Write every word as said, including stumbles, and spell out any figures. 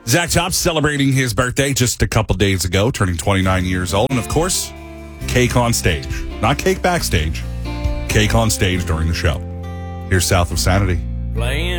Zach Top celebrating his birthday just a couple days ago, turning twenty-nine years old. And, of course, cake on stage. Not cake backstage. Cake on stage during the show. Here's South of Sanity. Playing.